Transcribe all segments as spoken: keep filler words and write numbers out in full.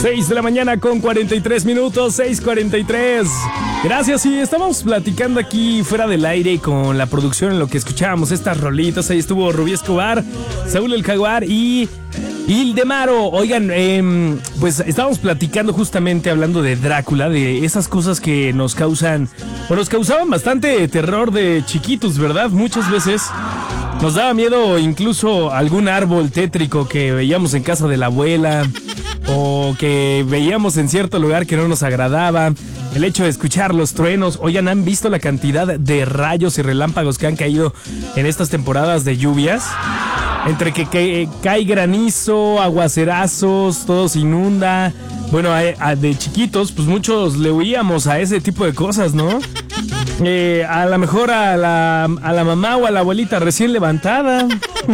seis de la mañana con cuarenta y tres minutos, seis cuarenta y tres. Gracias, y estamos platicando aquí fuera del aire con la producción en lo que escuchábamos estas rolitas. Ahí estuvo Rubí Escobar, Saúl el Jaguar y Ildemaro. Oigan, eh, pues estábamos platicando justamente hablando de Drácula, de esas cosas que nos causan, o nos causaban bastante terror de chiquitos, ¿verdad? Muchas veces nos daba miedo incluso algún árbol tétrico que veíamos en casa de la abuela, o que veíamos en cierto lugar que no nos agradaba. El hecho de escuchar los truenos. Oigan, ¿han visto la cantidad de rayos y relámpagos que han caído en estas temporadas de lluvias? Entre que, que cae granizo, aguacerazos, todo se inunda. Bueno, a, a, de chiquitos, pues muchos le huíamos a ese tipo de cosas, ¿no? Eh, a lo mejor a la, a la mamá o a la abuelita recién levantada.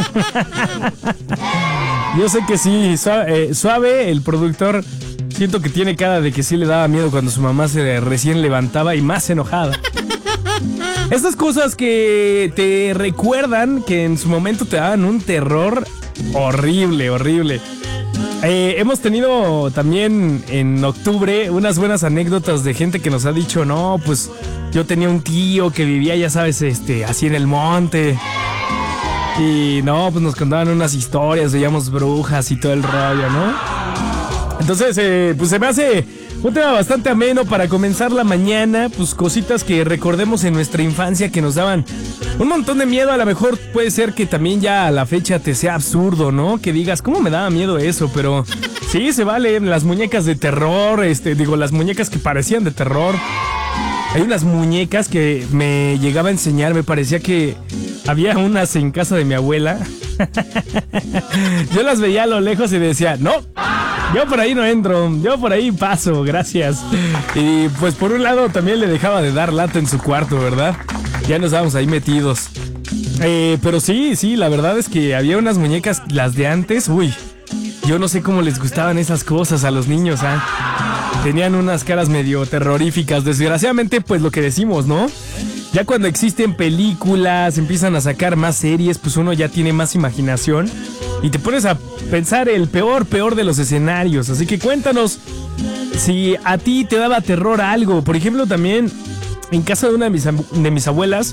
Yo sé que sí, suave, eh, suave, el productor, siento que tiene cara de que sí le daba miedo cuando su mamá se recién levantaba y más enojada. Estas cosas que te recuerdan que en su momento te daban un terror horrible, horrible. Eh, hemos tenido también en octubre unas buenas anécdotas de gente que nos ha dicho, no, pues yo tenía un tío que vivía, ya sabes, este, así en el monte. Y no, pues nos contaban unas historias, veíamos brujas y todo el rollo, ¿no? Entonces, eh, pues se me hace un tema bastante ameno para comenzar la mañana. Pues cositas que recordemos en nuestra infancia que nos daban un montón de miedo. A lo mejor puede ser que también ya a la fecha te sea absurdo, ¿no? Que digas, ¿cómo me daba miedo eso? Pero sí, se vale. Las muñecas de terror, este, digo, las muñecas que parecían de terror. Hay unas muñecas que me llegaba a enseñar, me parecía que había unas en casa de mi abuela. Yo las veía a lo lejos y decía, no, yo por ahí no entro, yo por ahí paso, gracias. Y pues por un lado también le dejaba de dar lata en su cuarto, ¿verdad? Ya nos estábamos ahí metidos. Eh, pero sí, sí, la verdad es que había unas muñecas, las de antes, uy, yo no sé cómo les gustaban esas cosas a los niños, ¿ah? Tenían unas caras medio terroríficas. Desgraciadamente, pues lo que decimos, ¿no? Ya cuando existen películas, empiezan a sacar más series, pues uno ya tiene más imaginación y te pones a pensar el peor, peor de los escenarios. Así que cuéntanos si a ti te daba terror algo. Por ejemplo, también en casa de una de mis, de mis abuelas,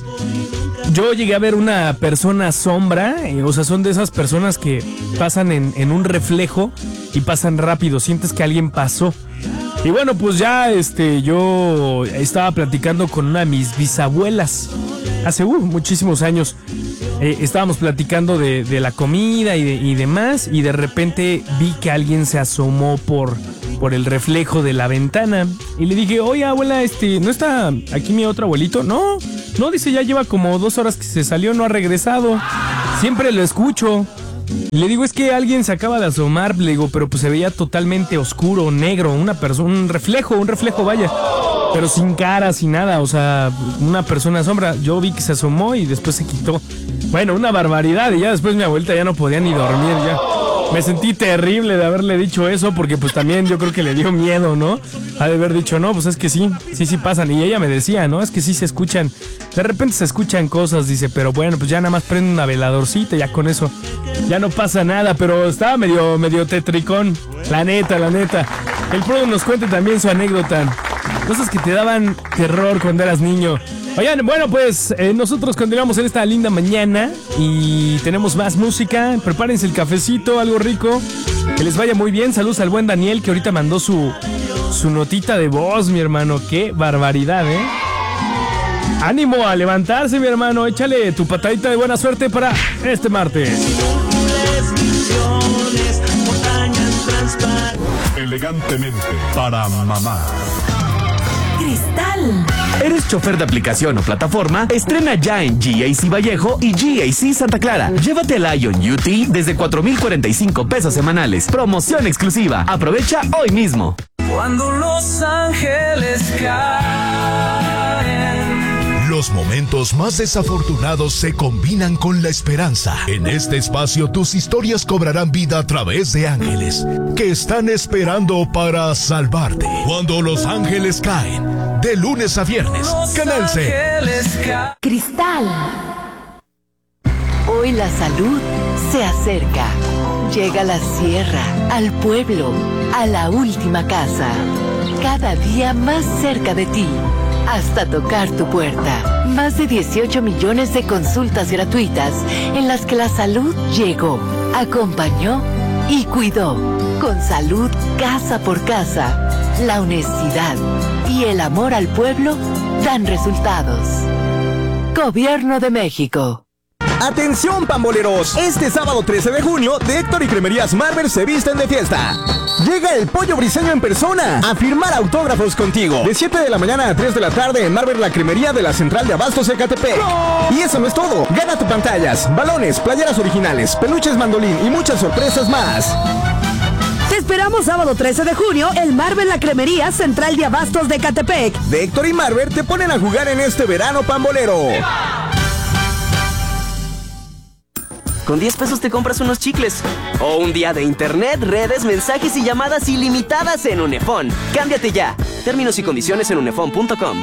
yo llegué a ver una persona sombra. eh, O sea, son de esas personas que pasan en, en un reflejo y pasan rápido, sientes que alguien pasó. Y bueno, pues ya este, yo estaba platicando con una de mis bisabuelas hace uh, muchísimos años. Eh, estábamos platicando de, de la comida y, de, y demás, y de repente vi que alguien se asomó por, por el reflejo de la ventana. Y le dije, oye abuela, este, ¿no está aquí mi otro abuelito? No, no, dice, ya lleva como dos horas que se salió, no ha regresado. Siempre lo escucho. Y le digo, es que alguien se acaba de asomar, le digo, pero pues se veía totalmente oscuro, negro, una persona, un reflejo, un reflejo, vaya, pero sin cara, sin nada, o sea, una persona sombra. Yo vi que se asomó y después se quitó. Bueno, una barbaridad, y ya después mi abuelita ya no podía ni dormir, ya. Me sentí terrible de haberle dicho eso, porque pues también yo creo que le dio miedo, ¿no? Ha de haber dicho, no, pues es que sí, sí, sí pasan. Y ella me decía, ¿no? Es que sí se escuchan, de repente se escuchan cosas, dice, pero bueno, pues ya nada más prende una veladorcita, ya con eso ya no pasa nada. Pero estaba medio, medio tetricón, la neta, la neta. El Prodo nos cuente también su anécdota, cosas que te daban terror cuando eras niño. Oigan, bueno, pues eh, nosotros continuamos en esta linda mañana y tenemos más música. Prepárense el cafecito, algo rico, que les vaya muy bien. Saludos al buen Daniel, que ahorita mandó su, su notita de voz, mi hermano. Qué barbaridad, ¿eh? Ánimo a levantarse, mi hermano. Échale tu patadita de buena suerte para este martes. Elegantemente para mamá. Cristal. ¿Eres chofer de aplicación o plataforma? Estrena ya en G A C Vallejo y G A C Santa Clara. Llévate el Ion U T desde cuatro mil cuarenta y cinco pesos semanales. Promoción exclusiva. Aprovecha hoy mismo. Cuando los ángeles caen. Los momentos más desafortunados se combinan con la esperanza. En este espacio tus historias cobrarán vida a través de ángeles que están esperando para salvarte. Cuando los ángeles caen. De lunes a viernes, Canal C. Cristal. Hoy la salud se acerca. Llega a la sierra, al pueblo, a la última casa. Cada día más cerca de ti, hasta tocar tu puerta. Más de dieciocho millones de consultas gratuitas en las que la salud llegó, acompañó y cuidó. Con salud casa por casa, la honestidad y el amor al pueblo dan resultados. Gobierno de México. ¡Atención, pamboleros! Este sábado trece de junio, de Héctor y Cremerías Marvel se visten de fiesta. Llega el Pollo Briseño en persona a firmar autógrafos contigo. De siete de la mañana a tres de la tarde en Marvel, la cremería de la Central de Abastos Ecatepec. ¡No! Y eso no es todo. Gana tu pantallas, balones, playeras originales, peluches mandolín y muchas sorpresas más. Te esperamos sábado trece de junio en Marvel, la cremería Central de Abastos de Ecatepec. De Héctor y Marvel te ponen a jugar en este verano pambolero. Con diez pesos te compras unos chicles. O un día de internet, redes, mensajes y llamadas ilimitadas en Unefón. Cámbiate ya. Términos y condiciones en unefón punto com.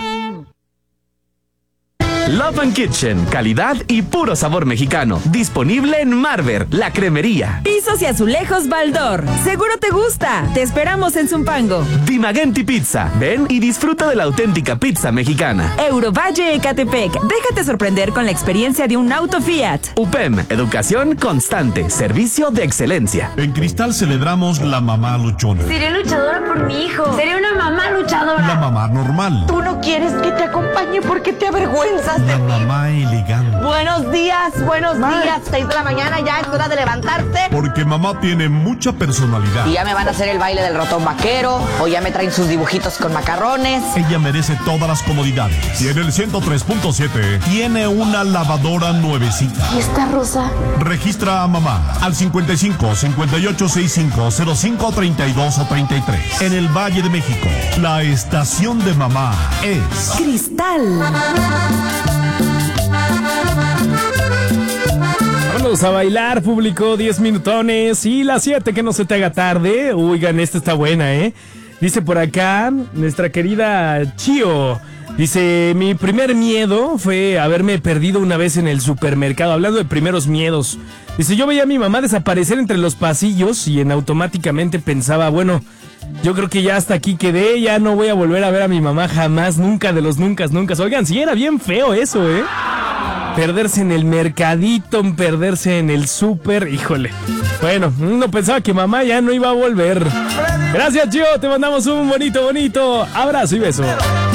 Love and Kitchen, calidad y puro sabor mexicano. Disponible en Marver, la cremería. Pisos y azulejos Baldor. Seguro te gusta. Te esperamos en Zumpango. Dimagenti Pizza. Ven y disfruta de la auténtica pizza mexicana. Eurovalle Ecatepec. Déjate sorprender con la experiencia de un auto Fiat. U P E M, educación constante, servicio de excelencia. En Cristal celebramos la mamá luchona. Seré luchadora por mi hijo. Seré una mamá luchadora. La mamá normal. Tú no quieres que te acompañe porque te avergüenzas. La mamá elegante. Buenos días, buenos Ma. días. Seis de la mañana, ya es hora de levantarte. Porque mamá tiene mucha personalidad. Y ya me van a hacer el baile del ratón vaquero, o ya me traen sus dibujitos con macarrones. Ella merece todas las comodidades. Y en el ciento tres punto siete tiene una lavadora nuevecita. ¿Y esta rosa? Registra a mamá al cincuenta y cinco, cincuenta y ocho, sesenta y cinco, cero cinco, treinta y dos o treinta y tres. En el Valle de México, la estación de mamá es Cristal. Vamos a bailar, público, diez minutones y las siete, que no se te haga tarde. Oigan, esta está buena, ¿eh? Dice por acá nuestra querida Chio. Dice, mi primer miedo fue haberme perdido una vez en el supermercado. Hablando de primeros miedos. Dice, yo veía a mi mamá desaparecer entre los pasillos y en automáticamente pensaba, bueno, yo creo que ya hasta aquí quedé, ya no voy a volver a ver a mi mamá jamás, nunca de los nunca, nunca. Oigan, sí era bien feo eso, ¿eh? Perderse en el mercadito, perderse en el súper, híjole. Bueno, uno pensaba que mamá ya no iba a volver. Gracias, Gio, te mandamos un bonito, bonito abrazo y beso.